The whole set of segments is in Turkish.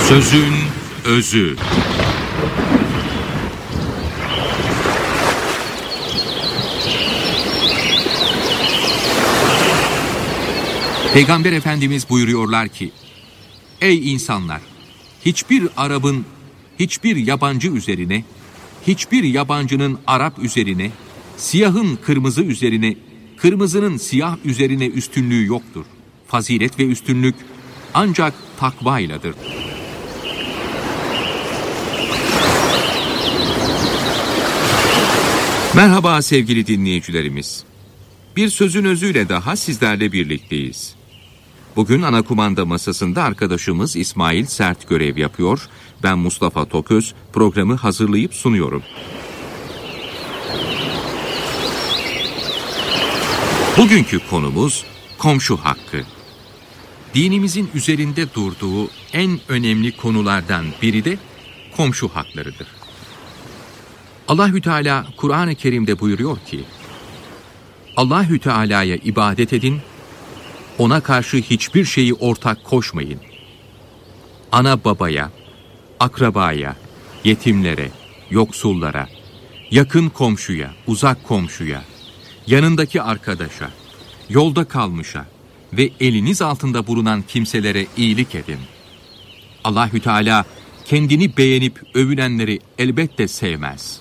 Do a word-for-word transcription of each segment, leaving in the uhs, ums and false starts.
Sözün özü. Peygamber Efendimiz buyuruyorlar ki, ey insanlar! Hiçbir Arap'ın hiçbir yabancı üzerine, hiçbir yabancının Arap üzerine, siyahın kırmızı üzerine, kırmızının siyah üzerine üstünlüğü yoktur. Fazilet ve üstünlük ancak takvayladır. Merhaba sevgili dinleyicilerimiz. Bir sözün özüyle daha sizlerle birlikteyiz. Bugün ana kumanda masasında arkadaşımız İsmail Sert görev yapıyor. Ben Mustafa Toköz, programı hazırlayıp sunuyorum. Bugünkü konumuz komşu hakkı. Dinimizin üzerinde durduğu en önemli konulardan biri de komşu haklarıdır. Allahü Teala Kur'an-ı Kerim'de buyuruyor ki, Allahü Teala'ya ibadet edin, ona karşı hiçbir şeyi ortak koşmayın. Ana babaya, akrabaya, yetimlere, yoksullara, yakın komşuya, uzak komşuya, yanındaki arkadaşa, yolda kalmışa ve eliniz altında bulunan kimselere iyilik edin. Allahü Teala kendini beğenip övünenleri elbette sevmez.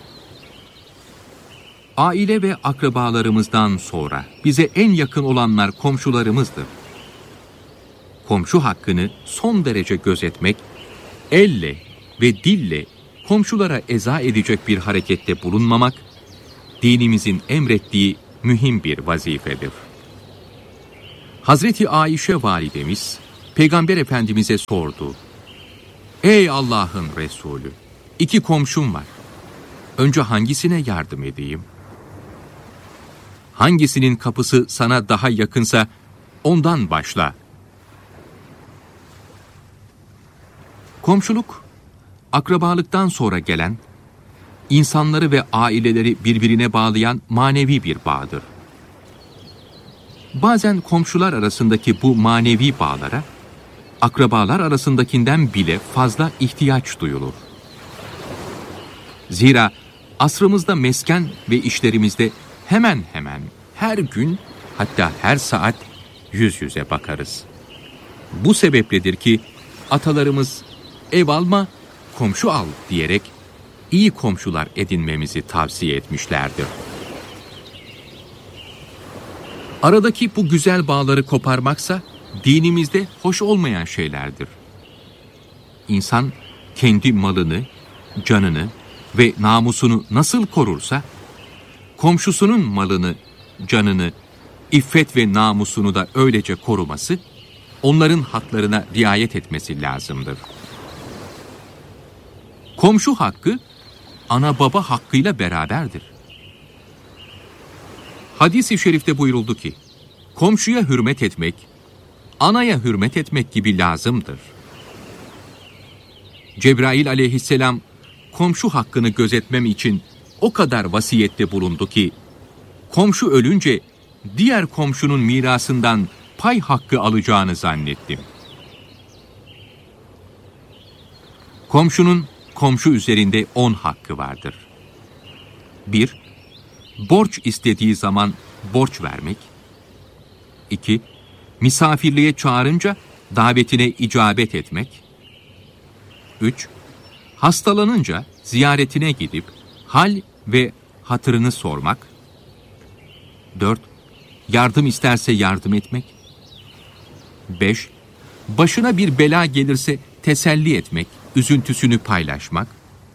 Aile ve akrabalarımızdan sonra bize en yakın olanlar komşularımızdır. Komşu hakkını son derece gözetmek, elle ve dille komşulara eza edecek bir harekette bulunmamak, dinimizin emrettiği mühim bir vazifedir. Hazreti Ayşe validemiz, Peygamber Efendimiz'e sordu. Ey Allah'ın Resulü, iki komşum var. Önce hangisine yardım edeyim? Hangisinin kapısı sana daha yakınsa ondan başla. Komşuluk, akrabalıktan sonra gelen, insanları ve aileleri birbirine bağlayan manevi bir bağdır. Bazen komşular arasındaki bu manevi bağlara, akrabalar arasındakinden bile fazla ihtiyaç duyulur. Zira asrımızda mesken ve işlerimizde hemen hemen her gün, hatta her saat yüz yüze bakarız. Bu sebepledir ki atalarımız ev alma, komşu al diyerek iyi komşular edinmemizi tavsiye etmişlerdir. Aradaki bu güzel bağları koparmaksa dinimizde hoş olmayan şeylerdir. İnsan kendi malını, canını ve namusunu nasıl korursa, komşusunun malını, canını, iffet ve namusunu da öylece koruması, onların haklarına riayet etmesi lazımdır. Komşu hakkı, ana baba hakkıyla beraberdir. Hadis-i şerifte buyuruldu ki, komşuya hürmet etmek, anaya hürmet etmek gibi lazımdır. Cebrail aleyhisselam, komşu hakkını gözetmem için o kadar vasiyette bulundu ki, komşu ölünce diğer komşunun mirasından pay hakkı alacağını zannettim. Komşunun komşu üzerinde on hakkı vardır. bir Borç istediği zaman borç vermek. iki Misafirliğe çağırınca davetine icabet etmek. üç Hastalanınca ziyaretine gidip hal ve hatırını sormak. dört Yardım isterse yardım etmek. beş Başına bir bela gelirse teselli etmek, üzüntüsünü paylaşmak.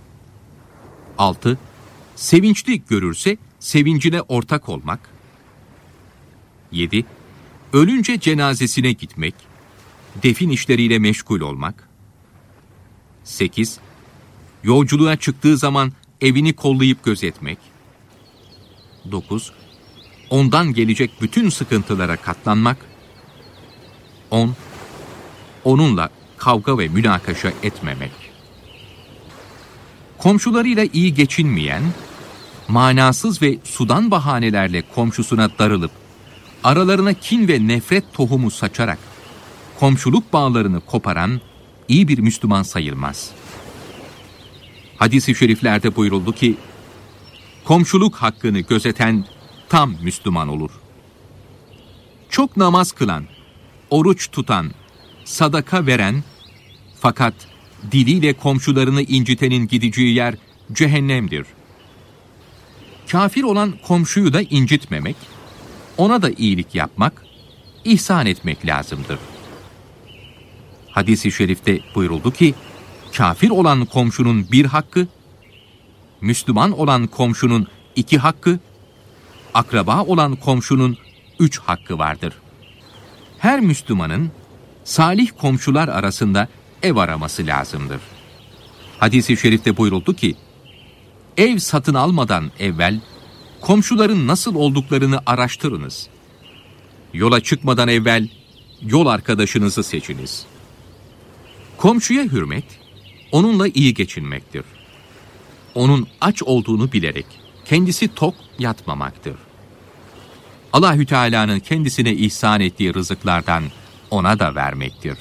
altı Sevinçli görürse sevincine ortak olmak. yedi Ölünce cenazesine gitmek, defin işleriyle meşgul olmak. sekiz Yolculuğa çıktığı zaman evini kollayıp gözetmek. dokuz Ondan gelecek bütün sıkıntılara katlanmak. on Onunla kavga ve münakaşa etmemek. Komşularıyla iyi geçinmeyen, manasız ve sudan bahanelerle komşusuna darılıp, aralarına kin ve nefret tohumu saçarak, komşuluk bağlarını koparan, iyi bir Müslüman sayılmaz. Hadis-i şeriflerde buyuruldu ki, komşuluk hakkını gözeten tam Müslüman olur. Çok namaz kılan, oruç tutan, sadaka veren, fakat diliyle komşularını incitenin gideceği yer cehennemdir. Kafir olan komşuyu da incitmemek, ona da iyilik yapmak, ihsan etmek lazımdır. Hadis-i şerifte buyuruldu ki, kafir olan komşunun bir hakkı, Müslüman olan komşunun iki hakkı, akraba olan komşunun üç hakkı vardır. Her Müslümanın salih komşular arasında ev araması lazımdır. Hadis-i şerifte buyuruldu ki, ev satın almadan evvel komşuların nasıl olduklarını araştırınız. Yola çıkmadan evvel yol arkadaşınızı seçiniz. Komşuya hürmet, onunla iyi geçinmektir. Onun aç olduğunu bilerek kendisi tok yatmamaktır. Allahü Teala'nın kendisine ihsan ettiği rızıklardan ona da vermektir.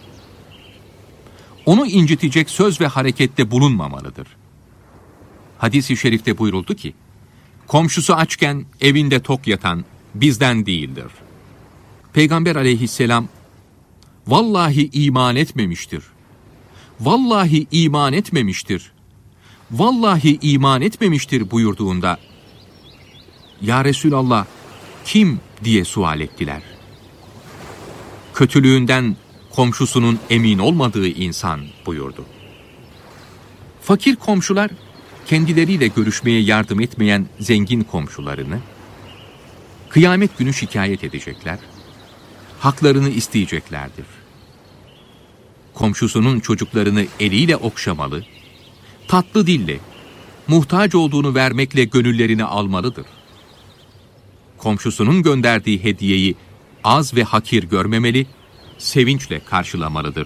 Onu incitecek söz ve harekette bulunmamalıdır. Hadis-i şerifte buyuruldu ki, komşusu açken evinde tok yatan bizden değildir. Peygamber aleyhisselam, vallahi iman etmemiştir. Vallahi iman etmemiştir. Vallahi iman etmemiştir buyurduğunda, ya Resulallah, kim diye sual ettiler. Kötülüğünden komşusunun emin olmadığı insan buyurdu. Fakir komşular, kendileriyle görüşmeye yardım etmeyen zengin komşularını, kıyamet günü şikayet edecekler, haklarını isteyeceklerdir. Komşusunun çocuklarını eliyle okşamalı, tatlı dille, muhtaç olduğunu vermekle gönüllerini almalıdır. Komşusunun gönderdiği hediyeyi az ve hakir görmemeli, sevinçle karşılamalıdır.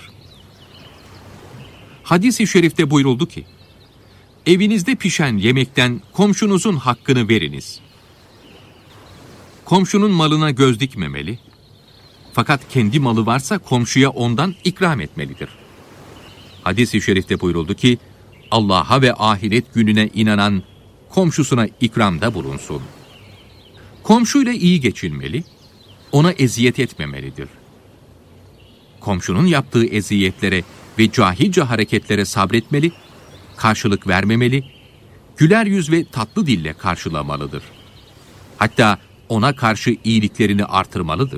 Hadis-i şerifte buyuruldu ki, evinizde pişen yemekten komşunuzun hakkını veriniz. Komşunun malına göz dikmemeli, fakat kendi malı varsa komşuya ondan ikram etmelidir. Hadis-i şerifte buyuruldu ki, Allah'a ve ahiret gününe inanan komşusuna ikramda bulunsun. Komşuyla iyi geçinmeli, ona eziyet etmemelidir. Komşunun yaptığı eziyetlere ve cahilce hareketlere sabretmeli, karşılık vermemeli, güler yüz ve tatlı dille karşılamalıdır. Hatta ona karşı iyiliklerini artırmalıdır.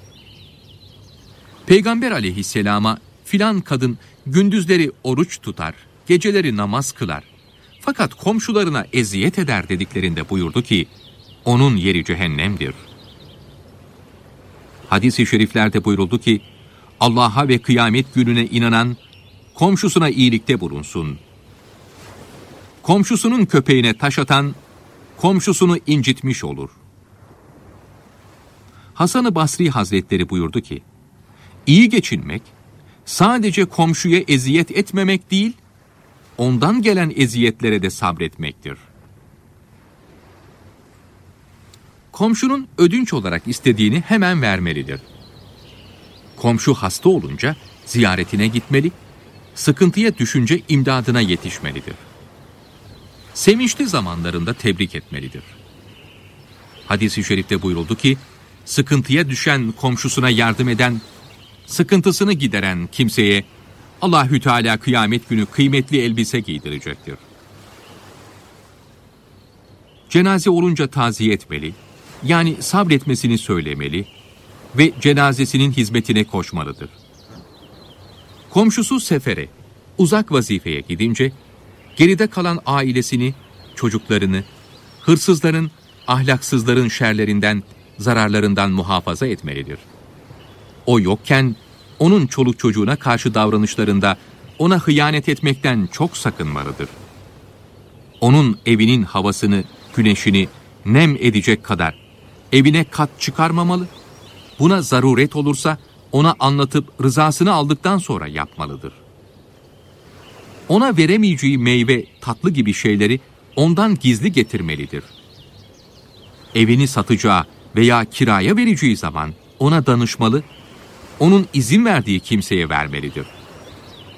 Peygamber aleyhisselama filan kadın gündüzleri oruç tutar, geceleri namaz kılar, fakat komşularına eziyet eder dediklerinde buyurdu ki, onun yeri cehennemdir. Hadis-i şeriflerde buyuruldu ki, Allah'a ve kıyamet gününe inanan komşusuna iyilikte bulunsun. Komşusunun köpeğine taş atan komşusunu incitmiş olur. Hasan-ı Basri Hazretleri buyurdu ki, iyi geçinmek sadece komşuya eziyet etmemek değil, ondan gelen eziyetlere de sabretmektir. Komşunun ödünç olarak istediğini hemen vermelidir. Komşu hasta olunca ziyaretine gitmeli, sıkıntıya düşünce imdadına yetişmelidir. Sevinçli zamanlarında tebrik etmelidir. Hadis-i şerifte buyuruldu ki, sıkıntıya düşen komşusuna yardım eden, sıkıntısını gideren kimseye Allahü Teala kıyamet günü kıymetli elbise giydirecektir. Cenaze olunca taziye etmeli, yani sabretmesini söylemeli ve cenazesinin hizmetine koşmalıdır. Komşusu sefere, uzak vazifeye gidince, geride kalan ailesini, çocuklarını, hırsızların, ahlaksızların şerlerinden, zararlarından muhafaza etmelidir. O yokken, onun çoluk çocuğuna karşı davranışlarında ona hıyanet etmekten çok sakınmalıdır. Onun evinin havasını, güneşini nem edecek kadar evine kat çıkarmamalı, buna zaruret olursa ona anlatıp rızasını aldıktan sonra yapmalıdır. Ona veremeyeceği meyve, tatlı gibi şeyleri ondan gizli getirmelidir. Evini satacağı veya kiraya vereceği zaman ona danışmalı, onun izin verdiği kimseye vermelidir.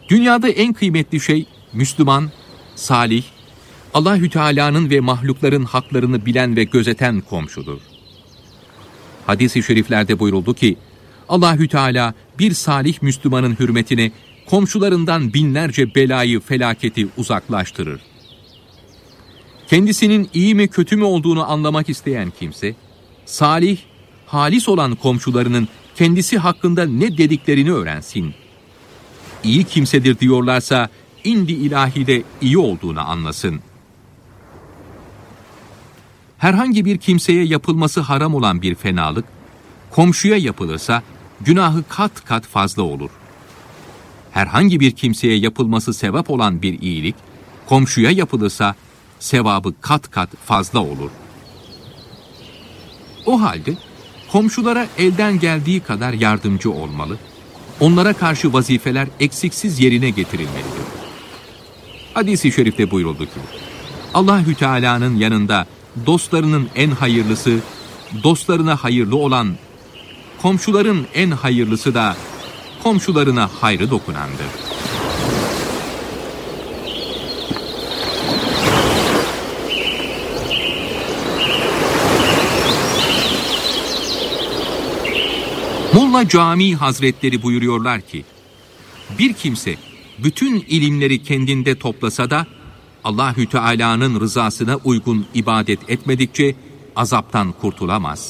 Dünyada en kıymetli şey Müslüman, salih, Allahü Teala'nın ve mahlukların haklarını bilen ve gözeten komşudur. Hadis-i şeriflerde buyuruldu ki, Allahü Teala bir salih Müslümanın hürmetine komşularından binlerce belayı, felaketi uzaklaştırır. Kendisinin iyi mi kötü mü olduğunu anlamak isteyen kimse, salih, halis olan komşularının kendisi hakkında ne dediklerini öğrensin. İyi kimsedir diyorlarsa, indi ilahide iyi olduğunu anlasın. Herhangi bir kimseye yapılması haram olan bir fenalık, komşuya yapılırsa günahı kat kat fazla olur. Herhangi bir kimseye yapılması sevap olan bir iyilik, komşuya yapılırsa sevabı kat kat fazla olur. O halde komşulara elden geldiği kadar yardımcı olmalı, onlara karşı vazifeler eksiksiz yerine getirilmelidir. Hadis-i şerifte buyuruldu ki, Allahü Teala'nın yanında dostlarının en hayırlısı, dostlarına hayırlı olan, komşuların en hayırlısı da komşularına hayrı dokunandır. Molla Cami Hazretleri buyuruyorlar ki, bir kimse bütün ilimleri kendinde toplasa da Allahü Teala'nın rızasına uygun ibadet etmedikçe azaptan kurtulamaz.